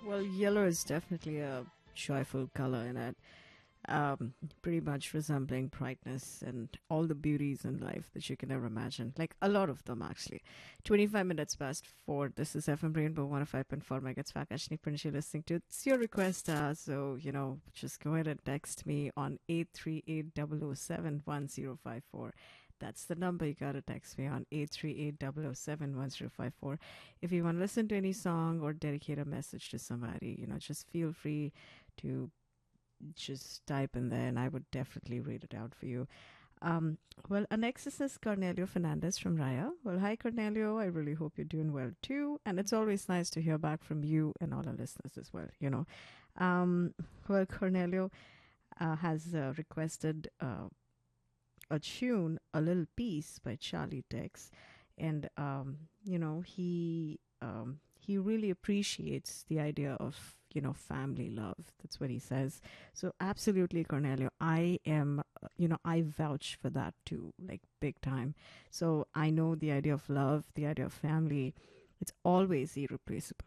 Well, yellow is definitely a joyful color in it. Pretty much resembling brightness and all the beauties in life that you can ever imagine. Like a lot of them, actually. 25 minutes past 4. This is FM Rainbow 105.4 megahertz. Vakashni Prince you're listening to. It's your request. So, just go ahead and text me on 838-007-1054. That's the number you gotta text me on 838-007-1054. If you want to listen to any song or dedicate a message to somebody, just feel free to just type in there and I would definitely read it out for you. Well, our next is Cornelio Fernandez from Raya. Well, hi, Cornelio. I really hope you're doing well too. And it's always nice to hear back from you and all our listeners as well. Well, Cornelio has requested a tune, A Little Piece by Charlie Tex. And, he really appreciates the idea of family love. That's what he says. So absolutely, Cornelio, I am I vouch for that too, like big time. So I know the idea of love, the idea of family, it's always irreplaceable.